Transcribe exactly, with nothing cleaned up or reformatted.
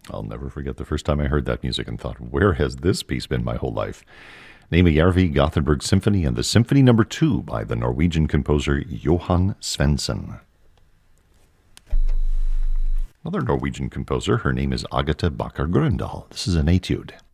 I'll never forget the first time I heard that music and thought, where has this piece been my whole life? Nehmejärvi Gothenburg Symphony and the Symphony Number Two by the Norwegian composer Johan Svensson. Another Norwegian composer, her name is Agathe Bakker Grøndahl. This is an etude.